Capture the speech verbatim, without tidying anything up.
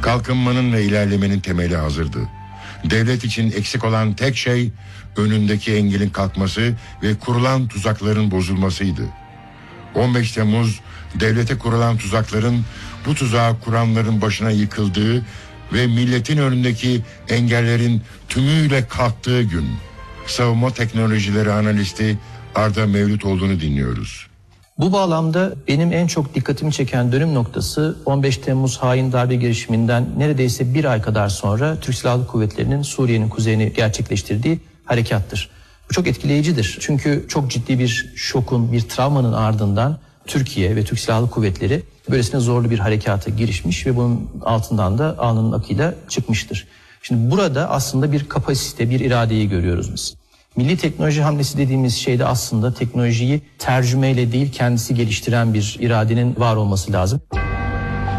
Kalkınmanın ve ilerlemenin temeli hazırdı. Devlet için eksik olan tek şey önündeki engelin kalkması ve kurulan tuzakların bozulmasıydı. on beş Temmuz devlete kurulan tuzakların, bu tuzağı kuranların başına yıkıldığı ve milletin önündeki engellerin tümüyle kalktığı gün. Savunma teknolojileri analisti Arda Mevlütoğlu'nu dinliyoruz. Bu bağlamda benim en çok dikkatimi çeken dönüm noktası on beş Temmuz hain darbe girişiminden neredeyse bir ay kadar sonra Türk Silahlı Kuvvetleri'nin Suriye'nin kuzeyini gerçekleştirdiği harekattır. Bu çok etkileyicidir. Çünkü çok ciddi bir şokun, bir travmanın ardından Türkiye ve Türk Silahlı Kuvvetleri böylesine zorlu bir harekata girişmiş ve bunun altından da alnının akıyla çıkmıştır. Şimdi burada aslında bir kapasite, bir iradeyi görüyoruz biz. Milli teknoloji hamlesi dediğimiz şeyde aslında teknolojiyi tercümeyle değil kendisi geliştiren bir iradenin var olması lazım.